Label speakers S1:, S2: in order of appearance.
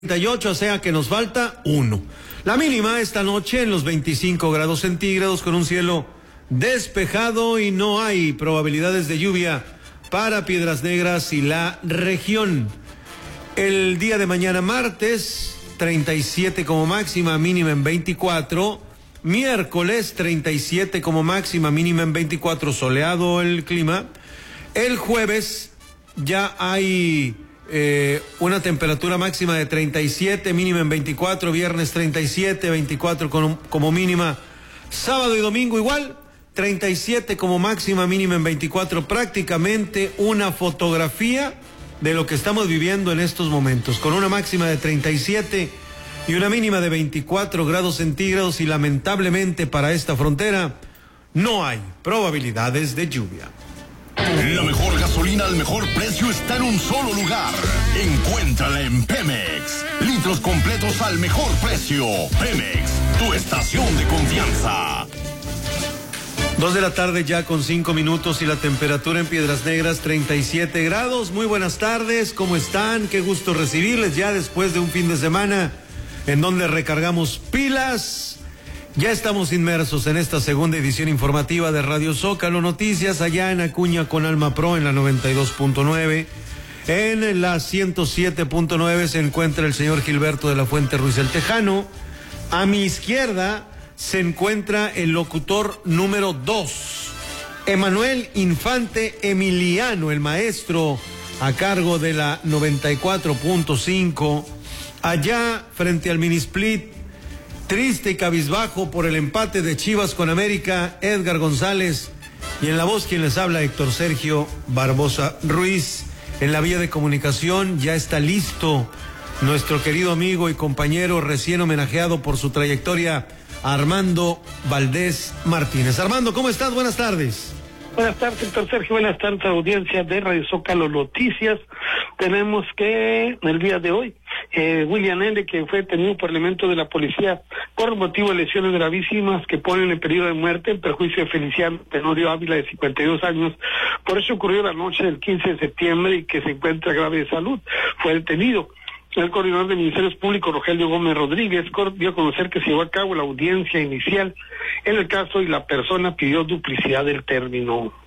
S1: 38, o sea que nos falta 1. La mínima esta noche en los 25 grados centígrados con un cielo despejado y no hay probabilidades de lluvia para Piedras Negras y la región. El día de mañana martes, 37 como máxima, mínima en 24. Miércoles, 37 como máxima, mínima en 24, soleado el clima. El jueves ya hay una temperatura máxima de 37, mínima en 24, viernes 37, 24 como mínima, sábado y domingo igual, 37 como máxima, mínima en 24, prácticamente una fotografía de lo que estamos viviendo en estos momentos, con una máxima de 37 y una mínima de 24 grados centígrados y lamentablemente para esta frontera no hay probabilidades de lluvia.
S2: La mejor gasolina al mejor precio está en un solo lugar. Encuéntrala en Pemex. Litros completos al mejor precio. Pemex, tu estación de confianza.
S1: 2 de la tarde ya con 5 minutos y la temperatura en Piedras Negras 37 grados. Muy buenas tardes, ¿cómo están? Qué gusto recibirles ya después de un fin de semana en donde recargamos pilas. Ya estamos inmersos en esta segunda edición informativa de Radio Zócalo Noticias, allá en Acuña con Alma Pro en la 92.9. En la 107.9 se encuentra el señor Gilberto de la Fuente Ruiz el Tejano. A mi izquierda se encuentra el locutor número 2, Emanuel Infante Emiliano, el maestro a cargo de la 94.5. Allá frente al Minisplit, triste y cabizbajo por el empate de Chivas con América, Edgar González, y en la voz quien les habla, Héctor Sergio Barbosa Ruiz. En la vía de comunicación ya está listo nuestro querido amigo y compañero recién homenajeado por su trayectoria, Armando Valdés Martínez. Armando, ¿cómo estás? Buenas tardes.
S3: Buenas tardes, Héctor Sergio. Buenas tardes, audiencia de Radio Zócalo Noticias. Tenemos que, el día de hoy, William N., que fue detenido por elementos de la policía por motivo de lesiones gravísimas que ponen en peligro de muerte en perjuicio de Feliciano Tenorio Ávila, de 52 años. Por eso ocurrió la noche del 15 de septiembre y que se encuentra grave de salud. Fue detenido. El coordinador de Ministerios Públicos, Rogelio Gómez Rodríguez, dio a conocer que se llevó a cabo la audiencia inicial en el caso y la persona pidió duplicidad del término.